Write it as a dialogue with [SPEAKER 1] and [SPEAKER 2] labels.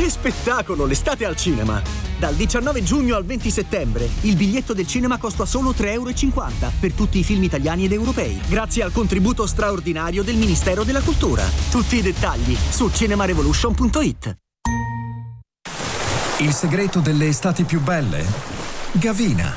[SPEAKER 1] Che spettacolo, l'estate al cinema! Dal 19 giugno al 20 settembre il biglietto del cinema costa solo 3,50 € per tutti i film italiani ed europei, grazie al contributo straordinario del Ministero della Cultura. Tutti i dettagli su cinemarevolution.it.
[SPEAKER 2] Il segreto delle estati più belle? Gavina.